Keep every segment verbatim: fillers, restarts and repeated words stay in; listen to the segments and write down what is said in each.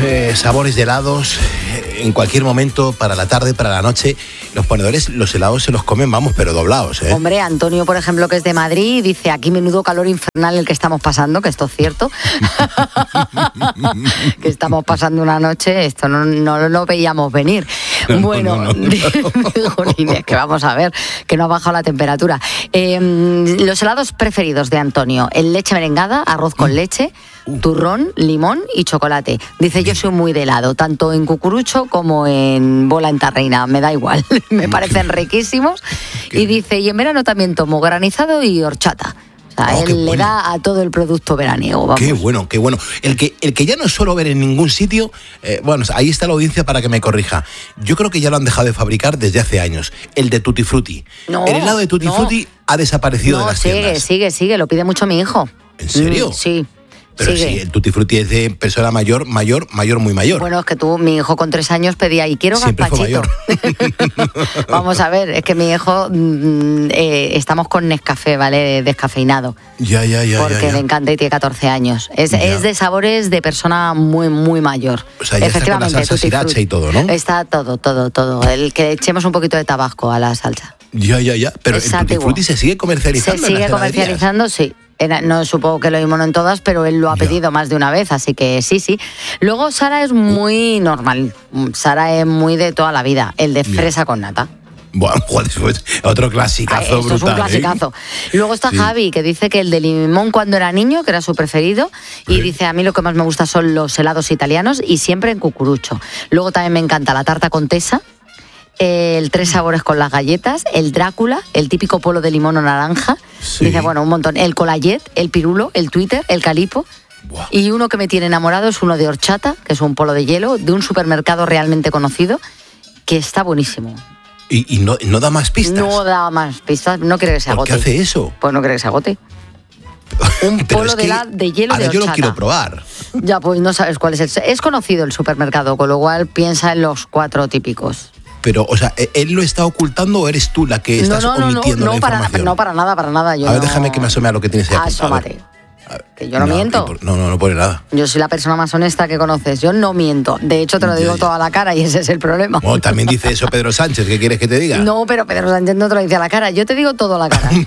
eh, sabores de helados eh, en cualquier momento, para la tarde, para la noche. Los ponedores, los helados se los comen, vamos, pero doblados, ¿eh? Hombre, Antonio, por ejemplo, que es de Madrid, dice, aquí menudo calor infernal el que estamos pasando, que esto es cierto. Que estamos pasando una noche, esto no, no lo veíamos venir. No, bueno, no, no, no. Jolines, que vamos a ver, que no ha bajado la temperatura. Eh, los helados preferidos de Antonio, el leche merengada, arroz con leche, uh. turrón, limón y chocolate. Dice, yo soy muy de helado, tanto en cucurucho como en bola en tarrina, me da igual, me parecen riquísimos. Y dice, y en verano también tomo granizado y horchata. O sea, oh, él le bueno. da a todo el producto veraniego. Vamos. Qué bueno, qué bueno. El que, el que ya no suelo ver en ningún sitio, eh, bueno, ahí está la audiencia para que me corrija. Yo creo que ya lo han dejado de fabricar desde hace años. El de Tutti Frutti. No, el helado de Tutti no. Frutti ha desaparecido no, de las sigue, tiendas. sigue, sigue, lo pide mucho mi hijo. ¿En serio? Mm, sí. Pero sigue. sí, el Tutti Frutti es de persona mayor, mayor, mayor, muy mayor. Bueno, es que tú, mi hijo con tres años pedía, y quiero Siempre gazpachito. Vamos a ver, es que mi hijo, mm, eh, estamos con Nescafé, ¿vale? Descafeinado. Ya, ya, ya. Porque ya, ya. le encanta y tiene catorce años. Es, es de sabores de persona muy, muy mayor. O sea, ya efectivamente, está con la salsa sriracha y todo, ¿no? Está todo, todo, todo. El que echemos un poquito de tabasco a la salsa. Ya, ya, ya. Pero Es el Tutti antiguo. Frutti se sigue comercializando. Se sigue en las heladerías. comercializando, sí. Era, no supongo que lo mismo no en todas, pero él lo ha pedido ya. más de una vez, así que sí, sí. Luego Sara es muy normal. Sara es muy de toda la vida. El de fresa ya. con nata. Bueno, joder, pues, otro clasicazo Ay, esto brutal. es un clasicazo. ¿eh? Luego está sí. Javi, que dice que el de limón cuando era niño, que era su preferido, y sí. dice, a mí lo que más me gusta son los helados italianos y siempre en cucurucho. Luego también me encanta la tarta contesa, el tres sabores con las galletas, el Drácula, el típico polo de limón o naranja. Sí. Dice, bueno, un montón. El colayet, el pirulo, el Twitter, el calipo. Buah. Y uno que me tiene enamorado es uno de horchata, que es un polo de hielo, de un supermercado realmente conocido, que está buenísimo. ¿Y, y no, no da más pistas? No da más pistas, no quiere que se agote. ¿Por qué hace eso? Pues no quiere que se agote. Un polo es de, la, de hielo ahora de horchata. Yo lo quiero probar. Ya, pues no sabes cuál es el... Es conocido el supermercado, con lo cual piensa en los cuatro típicos. Pero, o sea, ¿él lo está ocultando o eres tú la que estás no, no, omitiendo no, no, la para, información? No, para nada, para nada. Yo a ver, no... déjame que me asome a lo que tienes ahí apuntado. Asómate. Que yo no, no miento. Por, no, no, no pone nada. Yo soy la persona más honesta que conoces. Yo no miento. De hecho, te lo digo ya, ya. toda la cara y ese es el problema. Bueno, también dice eso Pedro Sánchez. ¿Qué quieres que te diga? No, pero Pedro Sánchez no te lo dice a la cara. Yo te digo todo a la cara.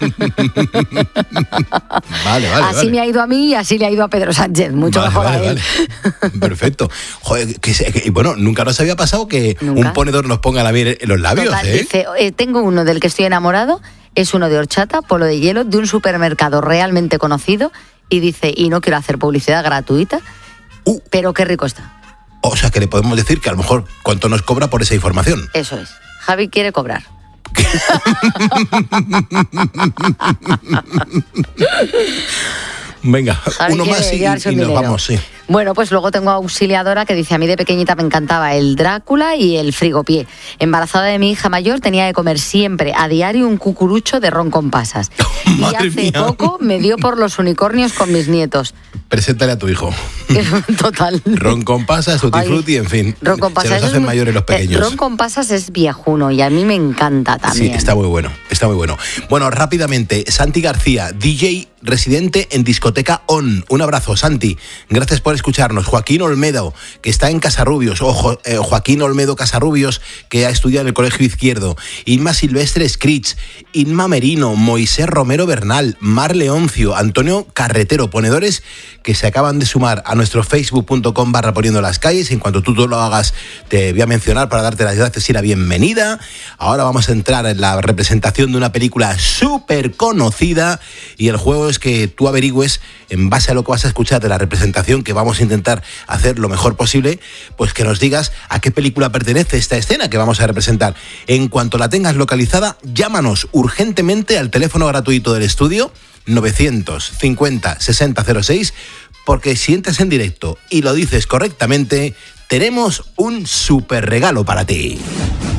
Vale, vale. Así vale. me ha ido a mí y así le ha ido a Pedro Sánchez. Mucho vale, mejor vale, a él. Vale. Perfecto. Joder, que, que, bueno, nunca nos había pasado que ¿Nunca? un ponedor nos ponga la miel en los labios. Total, ¿eh? Dice, eh, tengo uno del que estoy enamorado. Es uno de horchata, polo de hielo, de un supermercado realmente conocido. Y dice, y no quiero hacer publicidad gratuita, uh. pero qué rico está. O sea, que le podemos decir que a lo mejor cuánto nos cobra por esa información. Eso es. Javi quiere cobrar. Venga, Javi uno más y, y nos dinero. vamos, sí. Bueno, pues luego tengo a Auxiliadora que dice, a mí de pequeñita me encantaba el Drácula y el frigopié. Embarazada de mi hija mayor tenía que comer siempre a diario un cucurucho de ron con pasas. Y hace mía. poco me dio por los unicornios con mis nietos. Preséntale a tu hijo. Total. Ron con pasas, tutti frutti, en fin. Ron con pasas. Se los hacen muy, mayores los pequeños. Ron con pasas es viejuno y a mí me encanta también. Sí, está muy bueno, está muy bueno. Bueno, rápidamente, Santi García, D J residente en Discoteca On. Un abrazo, Santi. Gracias por escucharnos. Joaquín Olmedo, que está en Casarrubios. O jo, eh, Joaquín Olmedo Casarrubios, que ha estudiado en el Colegio Izquierdo. Inma Silvestre Scritch, Inma Merino, Moisés Romero Bernal, Mar Leoncio, Antonio Carretero, ponedores que se acaban de sumar a nuestro facebook.com barra poniendo las calles. En cuanto tú, tú lo hagas, te voy a mencionar para darte las gracias y la bienvenida. Ahora vamos a entrar en la representación de una película súper conocida y el juego es que tú averigües, en base a lo que vas a escuchar de la representación, que vamos a intentar hacer lo mejor posible, pues que nos digas a qué película pertenece esta escena que vamos a representar. En cuanto la tengas localizada, llámanos urgentemente al teléfono gratuito del estudio novecientos cincuenta sesenta cero seis, porque si entras en directo y lo dices correctamente, tenemos un súper regalo para ti.